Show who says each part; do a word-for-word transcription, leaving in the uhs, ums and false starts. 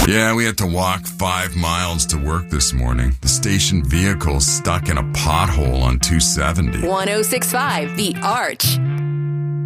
Speaker 1: Yeah, we had to walk five miles to work this morning. The station vehicle stuck in a pothole on two seventy.
Speaker 2: one oh six point five The Arch.